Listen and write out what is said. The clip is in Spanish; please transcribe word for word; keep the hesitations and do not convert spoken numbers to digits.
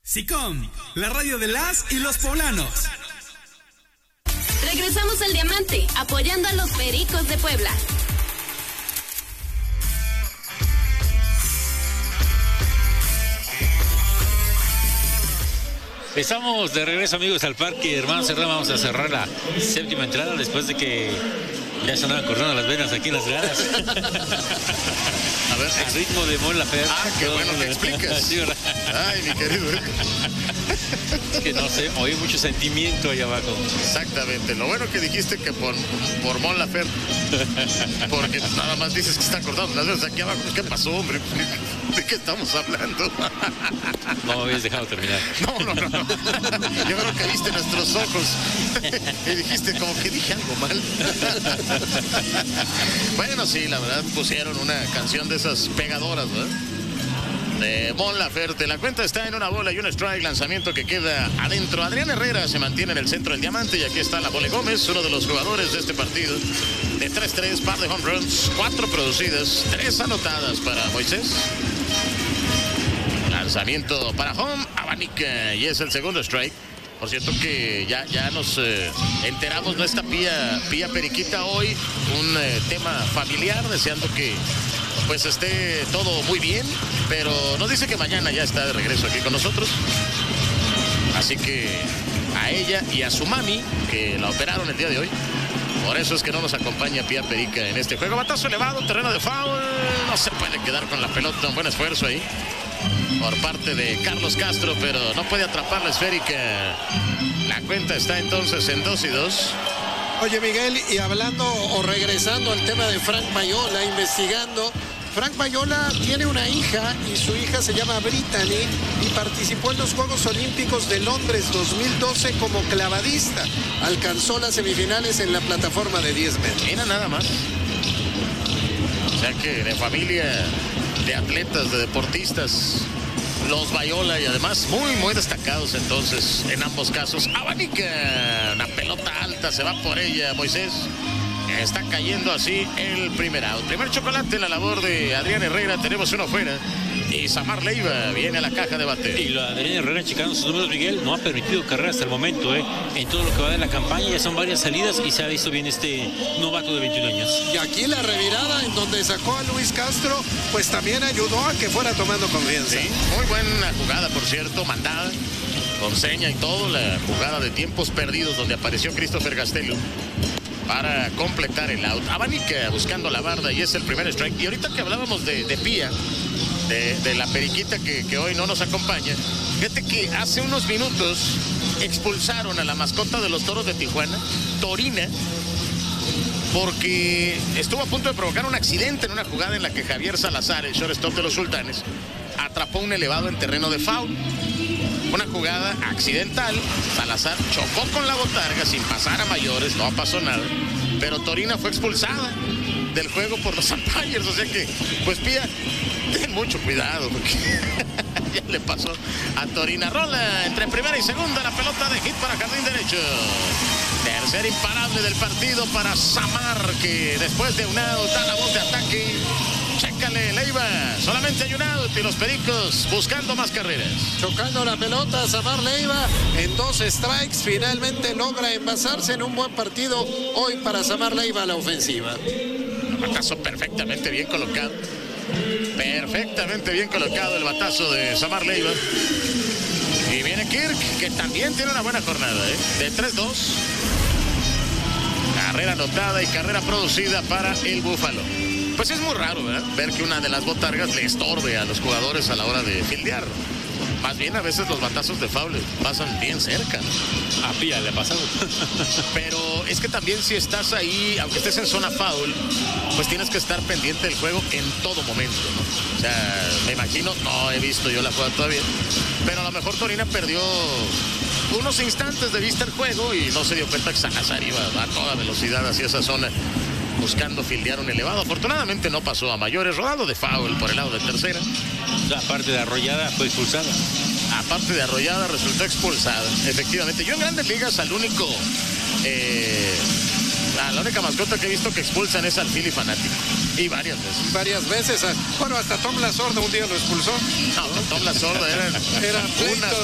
SICOM, la radio de las y los poblanos. Regresamos al Diamante, apoyando a los Pericos de Puebla. Estamos de regreso, amigos, al Parque Hermano Serrano. Vamos a cerrar la séptima entrada después de que ya se andaban corriendo las venas aquí en las gradas. A ver, el ritmo de Mon Laferte. Ah, qué bueno que explicas. Sí, ay, mi querido. Es que no sé, oí mucho sentimiento allá abajo. Exactamente. Lo bueno que dijiste que por, por Mon Laferte. Porque nada más dices que están cortando las venas aquí abajo. ¿Qué pasó, hombre? ¿De qué estamos hablando? No me habías dejado terminar. No, no, no, no. Yo creo que viste nuestros ojos y dijiste como que dije algo mal. Bueno, sí, la verdad pusieron una canción de esas pegadoras, ¿verdad? De Mon Laferte. La cuenta está en una bola y un strike. Lanzamiento que queda adentro. Adrián Herrera se mantiene en el centro del diamante. Y aquí está la Pole Gómez, uno de los jugadores de este partido. De tres tres, par de home runs, cuatro producidas, tres anotadas para Moisés. Lanzamiento para home, abanica. Y es el segundo strike. Por cierto que ya, ya nos eh, enteramos, no está Pía, Pía Periquita hoy. Un eh, tema familiar, deseando que pues esté todo muy bien. Pero nos dice que mañana ya está de regreso aquí con nosotros. Así que a ella y a su mami, que la operaron el día de hoy. Por eso es que no nos acompaña Pía Perica en este juego. Batazo elevado, terreno de foul. No se puede quedar con la pelota. Un buen esfuerzo ahí por parte de Carlos Castro, pero no puede atrapar la esférica. La cuenta está entonces en dos y dos. Oye, Miguel, y hablando o regresando al tema de Frank Mayola, investigando, Frank Mayola tiene una hija y su hija se llama Brittany y participó en los Juegos Olímpicos de Londres dos mil doce como clavadista. Alcanzó las semifinales en la plataforma de diez metros. Mira nada más. O sea que de familia de atletas, de deportistas, los Mayola, y además muy, muy destacados entonces en ambos casos. Abanica, una pelota alta, se va por ella Moisés. Está cayendo así el primer out. Primer chocolate en la labor de Adrián Herrera. Tenemos uno fuera. Y Samar Leiva viene a la caja de bate. Y lo de Adrián Herrera, checando sus números, Miguel, no ha permitido carrera hasta el momento, ¿eh? En todo lo que va de la campaña ya son varias salidas y se ha visto bien este novato de veintiún años. Y aquí la revirada en donde sacó a Luis Castro, pues también ayudó a que fuera tomando confianza. Sí, muy buena jugada, por cierto, mandada con seña y todo. La jugada de tiempos perdidos donde apareció Christopher Gastelum para completar el out. Abanica buscando la barda y es el primer strike. Y ahorita que hablábamos de, de Pía, de, de la Periquita que, que hoy no nos acompaña, fíjate que hace unos minutos expulsaron a la mascota de los Toros de Tijuana, Torina, porque estuvo a punto de provocar un accidente en una jugada en la que Javier Salazar, el shortstop de los Sultanes, atrapó un elevado en terreno de foul. Una jugada accidental. Salazar chocó con la botarga sin pasar a mayores, no pasó nada, pero Torina fue expulsada del juego por los umpires. O sea que, pues Pía, ten mucho cuidado porque ya le pasó a Torina. Rola entre primera y segunda, la pelota de hit para jardín derecho. Tercer imparable del partido para Samar, que después de un out da la voz de ataque. Chécale, Leiva, solamente hay un out y los Pericos buscando más carreras. Chocando la pelota, Samar Leiva en dos strikes, finalmente logra envasarse en un buen partido hoy para Samar Leiva a la ofensiva. Un batazo perfectamente bien colocado. Perfectamente bien colocado el batazo de Samar Leiva. Y viene Kirk, que también tiene una buena jornada, ¿eh? De tres dos. Carrera anotada y carrera producida para el Búfalo. Pues es muy raro, ¿verdad? Ver que una de las botargas le estorbe a los jugadores a la hora de fildear. Más bien a veces los batazos de foul pasan bien cerca, ¿no? A Pía le ha pasado. Pero es que también si estás ahí, aunque estés en zona foul, pues tienes que estar pendiente del juego en todo momento, ¿no? O sea, me imagino, no he visto yo la jugada todavía, pero a lo mejor Torina perdió unos instantes de vista el juego y no se dio cuenta que Salazar iba a toda velocidad hacia esa zona buscando fildear un elevado. Afortunadamente no pasó a mayores. Rodado de foul por el lado de tercera. La parte de Arroyada fue expulsada. Aparte de Arroyada resultó expulsada, efectivamente. Yo en Grandes Ligas al único eh, a la única mascota que he visto que expulsan es al Philly fanático. Y varias veces. Varias veces. Bueno, hasta Tom La Sorda un día lo expulsó. No, Tom La Sorda era, era una